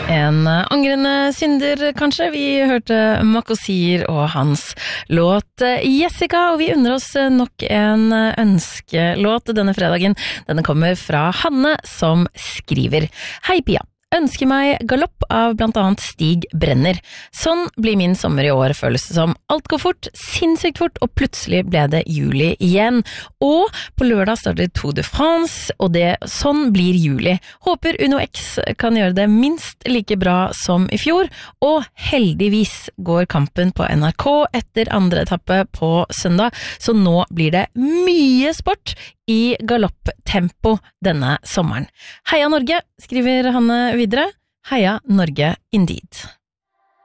En angrende synder, kanskje. Vi hørte Makosir og hans låt Jessica, og vi unner oss nok en ønskelåt denne fredagen. Denne kommer fra Hanne, som skriver: Hei Pia, ønsker meg galopp av blant annet Stig Brenner. Sånn blir min sommer i år, føles det som. Alt går fort, sinnssykt fort, og plutselig ble det juli igjen. Og på lørdag starter Tour de France, og sånn blir juli. Håper Uno X kan gjøre det minst like bra som i fjor, og heldigvis går kampen på NRK etter andre etappe på søndag, så nå blir det mye sport i galopptempo denne sommeren. Heia Norge, skriver Hanne videre. Heia Norge indeed.